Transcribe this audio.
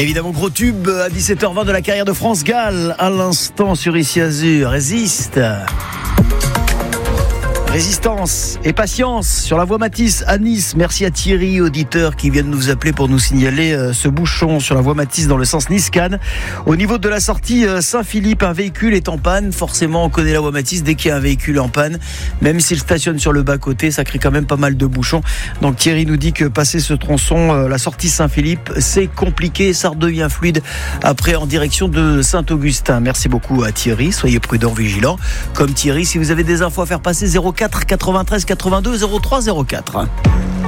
Évidemment, gros tube à 17h20 de la carrière de France Gall. À l'instant sur Ici Azur. Résiste. Résistance et patience sur la voie Matisse à Nice. Merci à Thierry, auditeur, qui vient de nous appeler pour nous signaler ce bouchon sur la voie Matisse dans le sens Nice-Cannes. Au niveau de la sortie Saint-Philippe, un véhicule est en panne. Forcément, on connaît la voie Matisse. Dès qu'il y a un véhicule en panne, même s'il stationne sur le bas-côté, ça crée quand même pas mal de bouchons. Donc Thierry nous dit que passer ce tronçon, la sortie Saint-Philippe, c'est compliqué. Ça redevient fluide après en direction de Saint-Augustin. Merci beaucoup à Thierry. Soyez prudents, vigilants. Comme Thierry, si vous avez des infos à faire passer, 04 93 82 03 04.